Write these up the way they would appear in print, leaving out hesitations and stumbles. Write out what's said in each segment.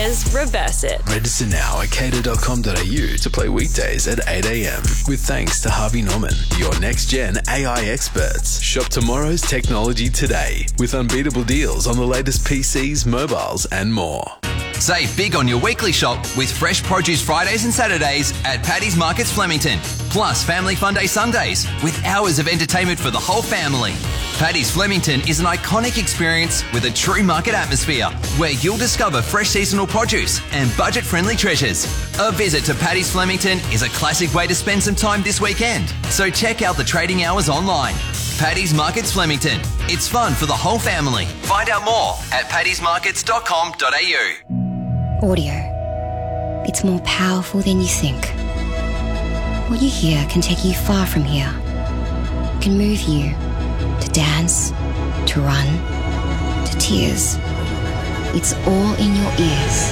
Audia's Reverse It. Register now at cater.com.au to play weekdays at 8 a.m. with thanks to Harvey Norman, your next-gen AI experts. Shop tomorrow's technology today with unbeatable deals on the latest PCs, mobiles and more. Save big on your weekly shop with fresh produce Fridays and Saturdays at Paddy's Markets Flemington. Plus Family Fun Day Sundays with hours of entertainment for the whole family. Paddy's Flemington is an iconic experience with a true market atmosphere where you'll discover fresh seasonal produce and budget-friendly treasures. A visit to Paddy's Flemington is a classic way to spend some time this weekend. So check out the trading hours online. Paddy's Markets Flemington. It's fun for the whole family. Find out more at paddysmarkets.com.au. Audio. It's more powerful than you think. What you hear can take you far from here. It can move you to dance, to run, to tears. It's all in your ears.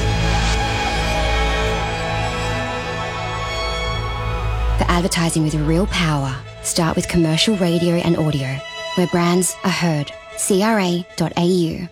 For advertising with real power, start with commercial radio and audio, where brands are heard. CRA.au.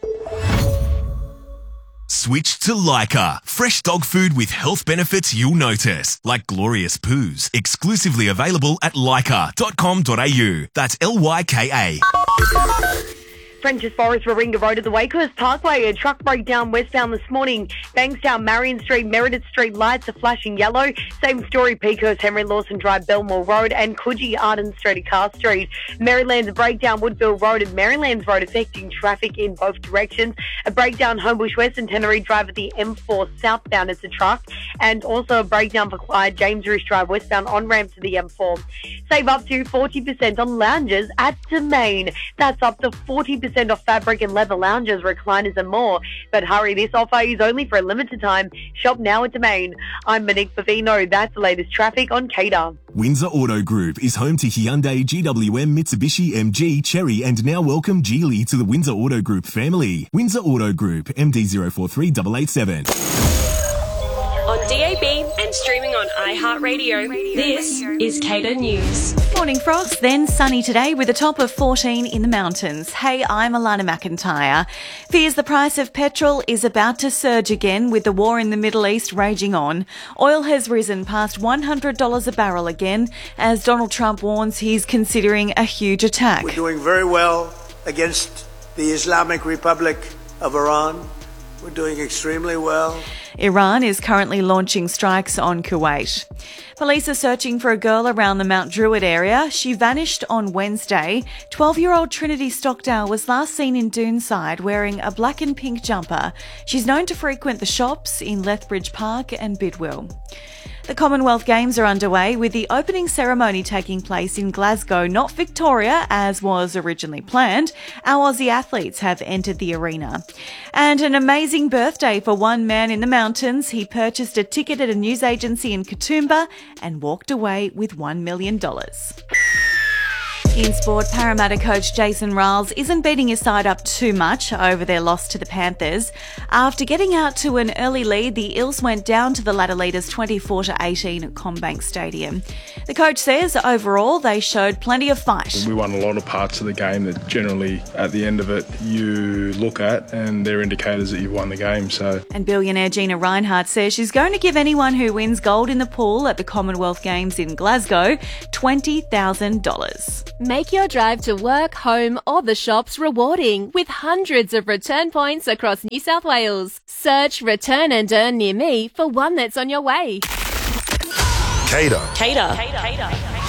Switch to Lyca. Fresh dog food with health benefits you'll notice, like glorious poos. Exclusively available at lyca.com.au. That's Lyka. French's Forest, Warringah Road at the Wakehurst Parkway. A truck breakdown westbound this morning. Bankstown, Marion Street, Meredith Street lights are flashing yellow. Same story, Peakhurst, Henry Lawson Drive, Belmore Road, and Coogee, Arden Street at Carr Street. Maryland's breakdown, Woodville Road and Marylands Road, affecting traffic in both directions. A breakdown, Homebush West and Tenerife Drive at the M4 southbound as a truck. And also a breakdown for Clyde, James Risch Drive westbound on ramp to the M4. Save up to 40% on lounges at Domain. That's up to 40% off fabric and leather lounges, recliners and more. But hurry, this offer is only for a limited time. Shop now at Domain. I'm Monique Favino. That's the latest traffic on Cater. Windsor Auto Group is home to Hyundai, GWM, Mitsubishi, MG, Chery, and now welcome Geely to the Windsor Auto Group family. Windsor Auto Group, MD043887. On DAB and streaming on iHeartRadio, this is Cater News. Morning frost, then sunny today with a top of 14 in the mountains. Hey, I'm Alana McIntyre. Fears the price of petrol is about to surge again with the war in the Middle East raging on. Oil has risen past $100 a barrel again as Donald Trump warns he's considering a huge attack. We're doing very well against the Islamic Republic of Iran. We're doing extremely well. Iran is currently launching strikes on Kuwait. Police are searching for a girl around the Mount Druitt area. She vanished on Wednesday. 12-year-old Trinity Stockdale was last seen in Doonside wearing a black and pink jumper. She's known to frequent the shops in Lethbridge Park and Bidwell. The Commonwealth Games are underway with the opening ceremony taking place in Glasgow, not Victoria, as was originally planned. Our Aussie athletes have entered the arena. And an amazing birthday for one man in the mountains. He purchased a ticket at a news agency in Katoomba and walked away with $1 million. In sport, Parramatta coach Jason Riles isn't beating his side up too much over their loss to the Panthers. After getting out to an early lead, the Eels went down to the ladder leaders 24-18 at CommBank Stadium. The coach says overall they showed plenty of fight. We won a lot of parts of the game that generally at the end of it you look at and they're indicators that you've won the game. And billionaire Gina Rinehart says she's going to give anyone who wins gold in the pool at the Commonwealth Games in Glasgow $20,000. Make your drive to work, home or the shops rewarding with hundreds of return points across New South Wales. Search Return and Earn near me for one that's on your way. Cater. Cater.